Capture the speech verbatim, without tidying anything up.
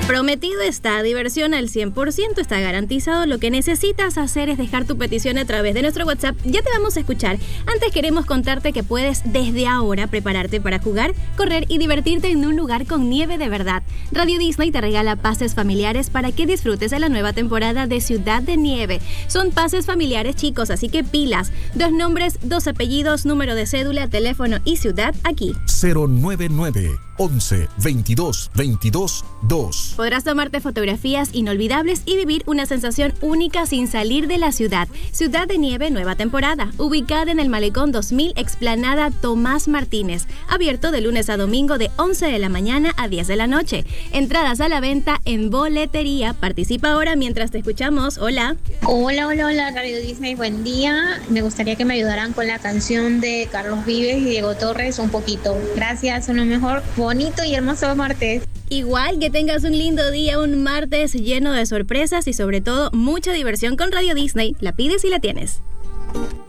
Prometido está, diversión al cien por ciento, está garantizado. Lo que necesitas hacer es dejar tu petición a través de nuestro WhatsApp. Ya te vamos a escuchar. Antes queremos contarte que puedes desde ahora prepararte para jugar, correr y divertirte en un lugar con nieve de verdad. Radio Disney te regala pases familiares para que disfrutes de la nueva temporada de Ciudad de Nieve. Son pases familiares, chicos, así que pilas. Dos nombres, dos apellidos, número de cédula, teléfono y ciudad aquí. cero nueve nueve, once, veintidós, veintidós, dos. Podrás tomarte fotografías inolvidables y vivir una sensación única sin salir de la ciudad. Ciudad de Nieve, nueva temporada, ubicada en el Malecón dos mil, explanada Tomás Martínez. Abierto de lunes a domingo de once de la mañana a diez de la noche. Entradas a la venta en boletería. Participa ahora mientras te escuchamos. Hola. Hola, hola, hola, Radio Disney, buen día. Me gustaría que me ayudaran con la canción de Carlos Vives y Diego Torres un poquito. Gracias, son lo mejor. Bonito y hermoso martes. Igual, que tengas un lindo día, un martes lleno de sorpresas y sobre todo mucha diversión con Radio Disney. La pides y la tienes.